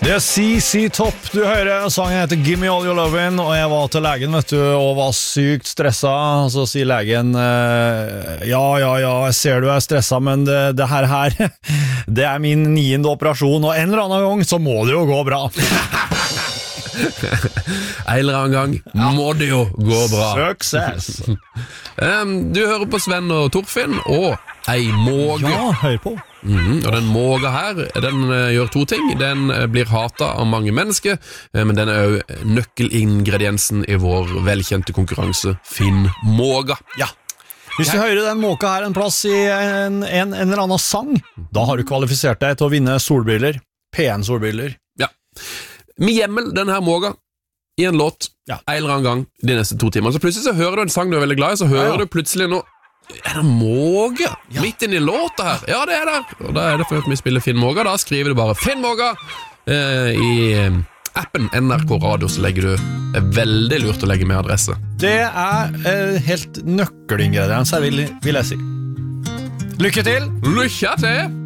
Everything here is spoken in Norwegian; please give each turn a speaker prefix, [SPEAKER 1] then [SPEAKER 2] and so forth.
[SPEAKER 1] Det CC Top, du hører, sangen heter Gimme All Your Lovin', og jeg var til legen, vet du, og var sykt stresset, så sier legen, ja, jeg ser du stresset, men det her, det min 9. operasjon, og en eller annen gang så må det jo gå bra.
[SPEAKER 2] En eller annen gang må det jo gå bra.
[SPEAKER 1] Success.
[SPEAKER 2] Du hører på Sven og Torfinn, og ei måge.
[SPEAKER 1] Ja, hør på.
[SPEAKER 2] Og den måga her, den gjør 2 ting. Den blir hatet av mange mennesker, men den jo nøkkelingrediensen i vår velkjente konkurranse Finn måga.
[SPEAKER 1] Ja. Hvis du hører den måka her en plass i en eller annen sang, da har du kvalifisert deg til å vinne solbriller. P1-solbriller.
[SPEAKER 2] Ja. Med hjemmel denne her måga i en låt, en eller annen gang de neste 2 timene. Så plutselig så hører du en sang du veldig glad i, så hører du plutselig noe. Det måge? Midt inn i låta her? Ja, det det. Og da det for at vi spiller Finn måga. Da skriver du bare Finn måga i appen NRK Radio, så legger du veldig lurt å legge med adresse.
[SPEAKER 1] Det helt nøkkelingrediens, vil jeg si. Lykke til!
[SPEAKER 2] Lykke til!